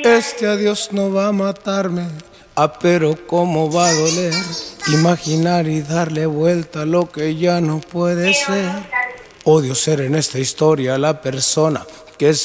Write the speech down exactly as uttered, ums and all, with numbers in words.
Este adiós no va a matarme, ah, pero cómo va a doler imaginar y darle vuelta a lo que ya no puede ser. Odio ser en esta historia la persona